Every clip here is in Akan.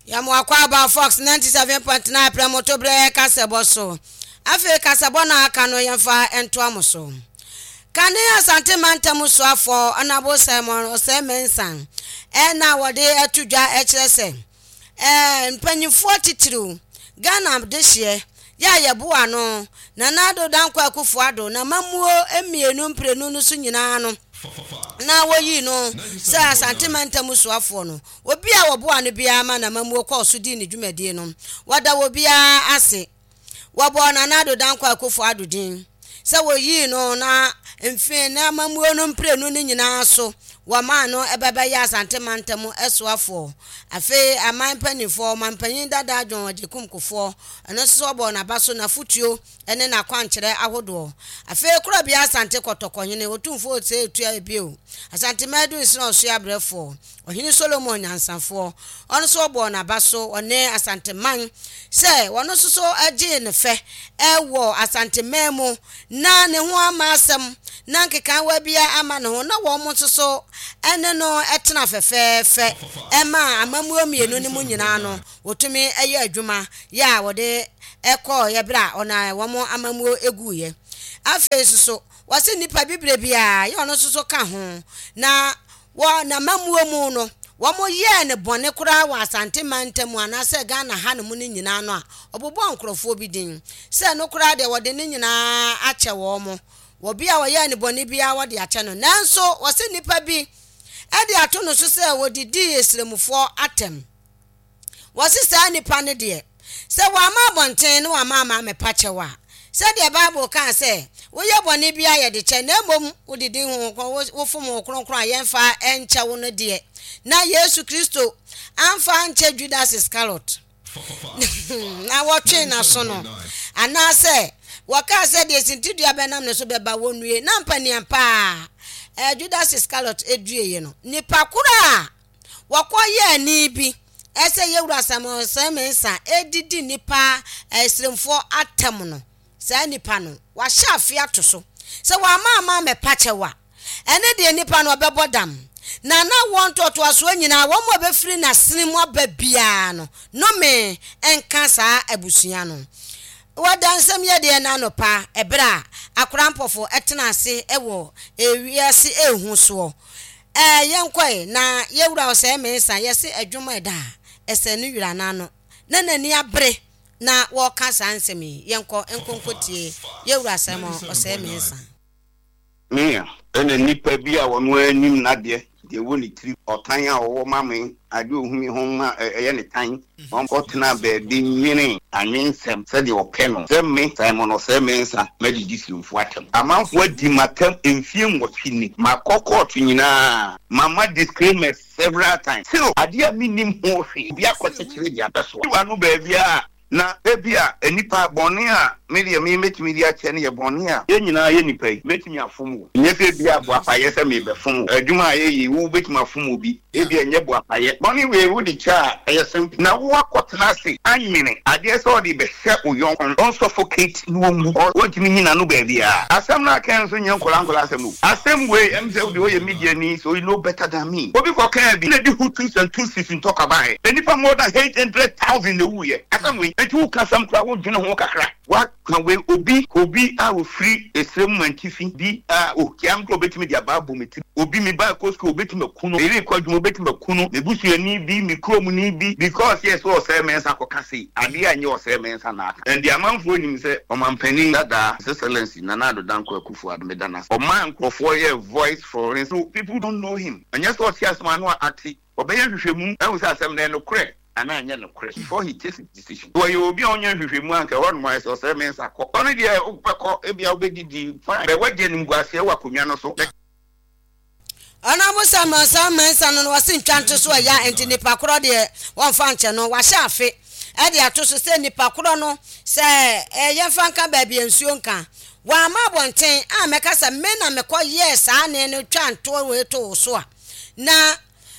Yamwakwa ba Fox 97.9 Premoto bre kasebo so. Afi kasebo na aka no yemfa ento amoso. Kane asante mantam so afọ anabo Simon osemensan. Na wode atudwa ekirese. Mpanyimfo titiru Ghana dehye ya yeboa no na nado dankwa akufo ado na mamuo emienu mprenu no so nyina no. Na woyi no sa santimenta musuafo no obi a woboa no bia ma na mamuo kwa so di ne dwumadi no wada wo bia ase wobo na nado dankwa akufo adodin sa woyi no na mfe na mamuo no mprenu no nyina so wama no ebebe ya santimenta mu esoafo afi amanpanifo manpanyin dada adwon wajekumkufo eno so bo na baso na futuo ene na kwankyere ahodo afi kura bia sante kotokonyene otumfo ote etua ebio asante medu isno so abrefo ohini Solomon nyansafo ono so bo na baso one asante man se wono so age ne fe ewo asante memu na ne ho amasem na nkeka wa bia ama ne ho na wo mo so ene no etena fefefe ema amamuo mienu ne mu nyina no wotumi eye adwuma ya wode eko ye bra ona womo amamuo eguye afesu so wase nipa bibre bia ye ono so ka ho na wo na mamuo mu no womo ye ne bone kura wa asante mantamu anase Ghana ha ne mu ne nyina no a obobo ankrofo bi din se no kura de wode ne nyina ache wo mo wo bia wo ye ne bone bia wode ache no nanso wase nipa bi edi ato no so se wodidi esremufo atem wase sa nipa ne de se wa ma bonten no wa ma mepachewa se de Bible kan se wo ye bone bia ye de che na mom wodidi hu wo fom okronkron ayemfa enche wo no de na Yesu Kristo amfa nche Judas Iscariot na wo twe na so no ana se waka se de sintidu abenam ne so beba wonue na mpani ampa Judas Iscariot eduye no nipa kura wakoye ni bi ese yewura samo semensa edidi nipa esremfo atem no sa nipa no wa shafi atoso se wa ma mepachewa ene de nipa no obebodam na wonto to aso nyina wo mo be firi na sinimu ababia no me enka sa abusua no wadansem ye de na no pa ebra akorampofo etena ase ewo ewiase ehu so yenkoi na yewura osemensa yese adwuma eda ese no wira na no na nani abre na wo ka sansemi yenko enkonkotie yewura semo osemensa me ene nipa bi a wono anim na de woni tri otan a wo mame ade ohumi ho ma eye ne tan on kotena be bi nwene anwensem se de openo se me Simon Osemensa medi disimfo atem amanfo adi matam emfie nwotwini makoko nyina mama disclaimer several times so ade a minim ho hwe bi akotechire dia beso wa no ba bia na ebia enipa bone a media me metimi dia chene ye bone a ye nyina ye nipa yi metimi afomu nye se bia bo apaye se me be fomu adwuma ye yi wo betimi afomu bi ebia nye bo apaye bone we wo di cha ayesem na wo akotena se anyene ade se odi be hwe oyon on suffocate no mu o timi nyina no ba bia asem na kan so nye nkola asem no asem we emse wo ye media ni so you know better than me obi ko kan bi na di hutus and tusis in talk about it enipa more than 800,000 the wo ye asem we etu ka sam kra wo dwene ho kakra wa kan we obi a wo free esrem mantifi bi a o kiam kro betimi dia babu meti obi mi ba kosko betimi kuno ere kwadwum betimi kuno ebusuani bi mikrom ni bi because yes o Osemensa kokase ade anye Osemensa na aka and the amanfo nim se omampani dada excellency Nana-Addo Dankwa Akufo-Addo medana o man krofo ye voice for instance so people don't know him and yes o tiasma no ati obeye hwehwemu e wo se asem na no kre and I know before he takes a decision. So you will be on your remark on my Osemensa. Only the Upako Ebia Obedi fine. But what didn't go say what Kumiano so? Honorable Osemensa no was in Chanto so ya enti nipa kro de won fanche no wa shafe e de ato so se nipa kro no se ye fanka ba bia nsuo nka wa ma bonten a meka se me na me kọ yes a ne no twanto we to so a na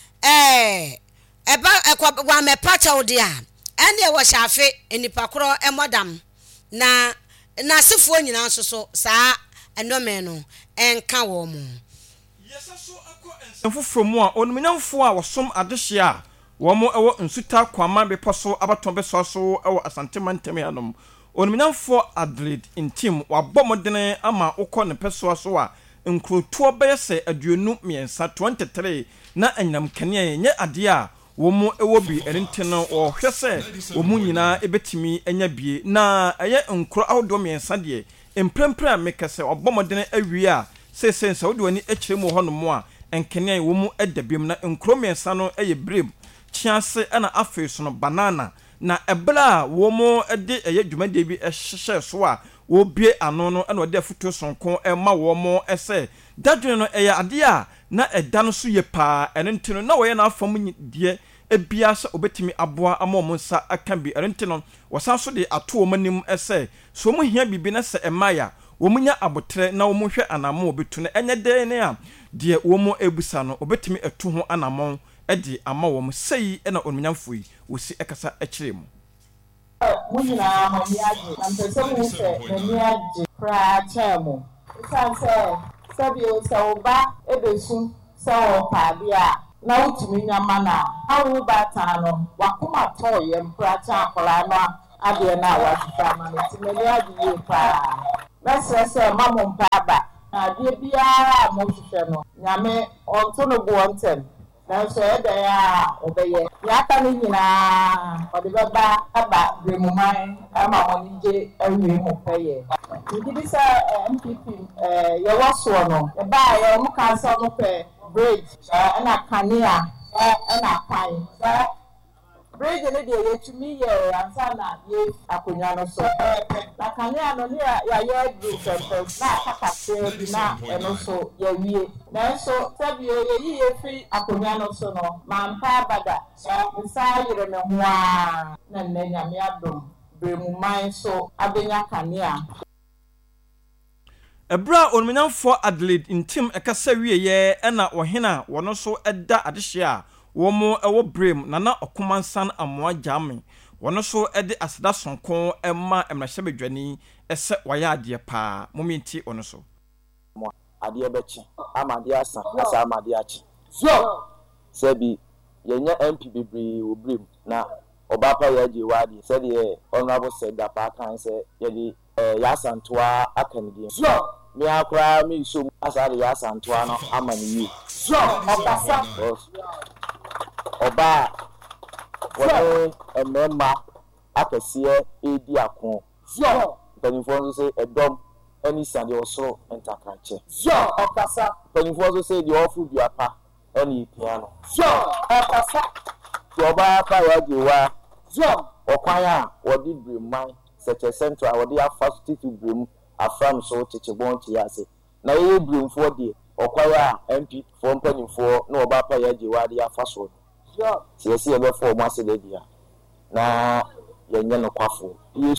eba ekwa wa mepacha odi a ene wo shafe enipa kro emodam na sefo nyina so saa enome no enka wo mu yesa so akọ ensefo from a onumnyamfo a wosom adehye a womo ewo nsuta kwama beposo abaton besoso ewo Asante Mantem yanom onimnyamfo Adelaide Intim wabomodene ama ukọ ne peso so a nkrotuo beyese aduonu miensa 23 na anyam kane nye ade a womo ewo bi erinteno wo hwese womu nyina ebetimi anya bie na eye nkro awdo miensa de emprempre amekese obomodene awie a sesense wode wani akiremu honomo a enkene womu edabiem na nkro miensa no eye brem chiase ana afeso no banana na ebla womo ede eye dwumade bi ehye so a wo bie ano no na ode afuto sonko ema womo ese dadwene no eye ade a na eda no so ye pa enentino na wo ye na afam die ebia se obetimi aboa amom nsa aka bi erentino wosan so de ato omanim ese so mu hia bibi na se emaya wo munya abotre na wo mu hwe anamo obetu na enye de ne a de wo mu ebusa no obetimi etu ho anamo edi ama wo mu sei na onmunyamfo yi wosi ekasa ekiremu munyina mamiaje na mpese mu se mamiaje pra chemo sanse sabio sauba ebesu sawo pabia na utumi nyama na awu batano wakuma toye mpra akola no ade na wahita ma no timeliaje ye pa mesese mamo mpaba na de biara mo hwehwe no nyame onto no go ontem na so ede ya obeye ya ta ni nyina odibaba aba bremuman ama wonije awie mo peye ndi sa MPP ye waso no e ba ye mo kan so mo pe bridge na kania na kai bridge ne de ye tumi ye ansa na ye akonya no so na kania no ne ya ye bridge na kakase na eno so ye wie na so sabio ye ye fi akonya no so no mampa bada nsa yire me hoa na nyame adom bremuman so abenya kania Ebra onmenyamfo Adelaide Intim ekasa wieye na ohena wono so eda adehye a womo ewo brem na okumansan amoa jame wono so ede aseda sonko emma emrahye bedwani ese waya ade pa momenti wono so ade bechi amade asa amade achi so sebi yenya MP bibri wo brem na obapa yaje wadi said ye honorable said that pa kan say ye yasantoa akanidi so me akra me so asade yasantoa no amani so opasa oba wọ́n emema akese edi akon so penifo say edom any sande osoro entakrache so opasa penifo say the awful biapa any piano so opasa oba pa yaje wa so okwaya wodi breman such a central wodi afast to brim afram so chichebon ti ase na ye brim for de okwaya MP for mpanimfo na oba pa yaje wa de afaso siyesi ebe for mo ase de dia na yenye no kwafo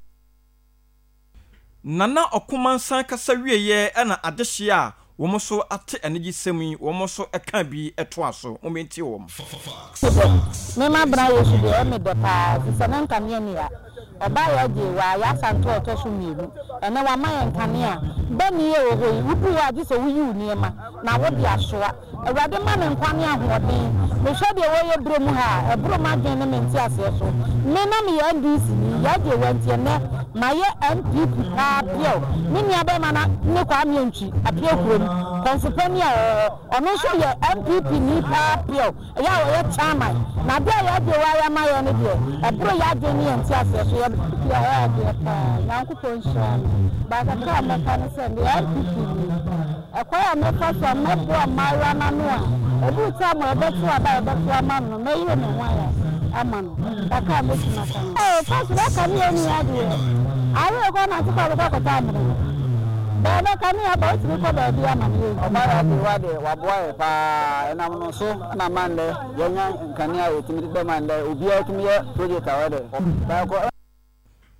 nana okumansan kasa wieye na adehye a womo so ate enegi semi womo so eka bi eto aso momenti wo me ma bra yesu de me de pa sisana nkane ne ya oba ya je wa ya santo oto so mielu ene wa ma nkane a ba ni ye wo wudu wa ji so wuyi uniema na wo bi asoa awurade ma ne nkwane ahoden me hwe de wo ye bro mu ha bro ma dwen ne menti ase so me na me ya ndc ni ya je wantie ne ma ye MPP pa pio ni ni aba ma na ne kwa mientwi apio kuro Consipenia ono so ye MPP ni pa pio ya wo ye chairman na bia ya de wa ya ma yo ne de ebro ya de ni enti ase so ya de pa na nkupon sha ba ka ka ma ka ne se de MPP akwa ya me fa so me bo ma ya na no a ebu ta mo ebe tu aba ebe tu ama no me yire me wa ya ama no ka ka me tu na ka fa so ka ni eni ya de ayo ko na ti pa ko ta mo baba kami aba otimi ko ba bia ma ni obara bi wade waboa pa enam no so na mande yenya nkania otimi be mande obi otimi ye project awade ba ko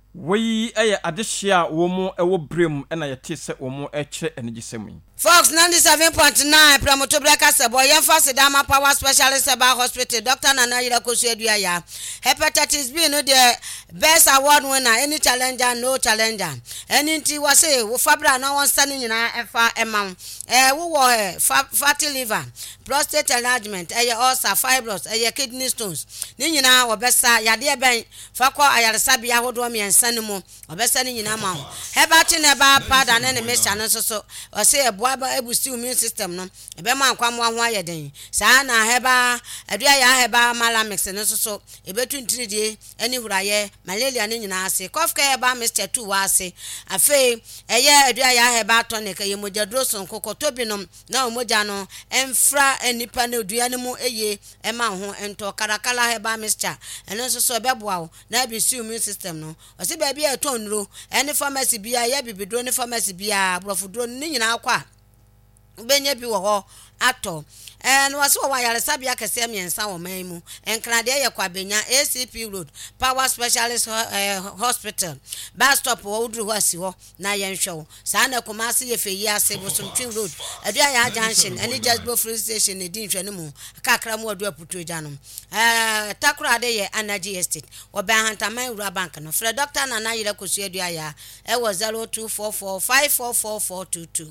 Wei eye adehia wo mu ewo brem na yete se wo mu ekyere enigisemu. Fox 97.9 Pramoto Breka Sebo Yemfa Sidama Power Specialist Seba Hospital Dr. Nana Yira Kosuedua ya. Hepatitis B no the best award winner, any challenger no challenger. Any nti wase wo fabra na won sane nyina efa emam. Wo fatty liver, prostate enlargement, ulcer, fibroids, kidney stones. Ni nyina wo besa yade ben fakọ ayaresabia hodo miensa ne mu. Obesa ni nyina ma. Hebatin eba pada na ne mesha no so wase aba ebusi immune system no ebe ma kwamwa ho ayeden saa na heba adua ya heba malamix no so ebetu ntiridie ani huraye malaria ne nyina ase kofka heba Mr. 2 wa ase afi eye adua ya heba tonic ye mojadro son kokoto binom na omoja no emfra anipa na adua ne mu eye ema ho ento karakala heba Mr. eno so ebeboa na ebusi immune system no wase ba bia etonro eni pharmacy bia ya bibidro ne pharmacy bia brofudro ne nyina akwa benye bi wo ho ato was wa yare sabia kese miensa wo maimu enkrade ye kwa benya ACP Road Power Specialist Hospital bus stop wo udru ho asi ho na yenhwe saa na Kumasi ye feyi ase Bosomtwi Road adua ya junction any Jasbo free station edin hwe ne mu akakra mu adu aputoja no takrade ye Energy Estate oba hantaman Ura Bank no Fred Dr. Nana Yira Kosuedua ya e wo 0244544422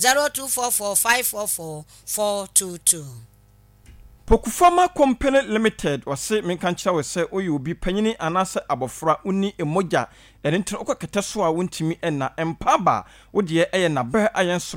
0244544422 Pokufama Company Limited wase menkancha wese oyi obi panyini anase abofra uni emoja enentre okakete so a wontimi na empaba wo de eye na ba ayen